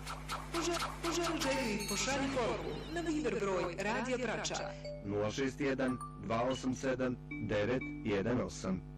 Poželi želju i pošalji poruku na Viber broj Radija Vračar 061 287 918.